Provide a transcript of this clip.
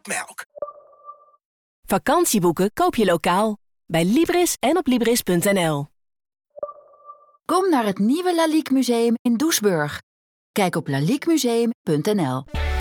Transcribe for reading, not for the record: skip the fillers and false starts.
melk. Vakantieboeken koop je lokaal. Bij Libris en op Libris.nl. Kom naar het nieuwe Lalique Museum in Doesburg. Kijk op laliquemuseum.nl.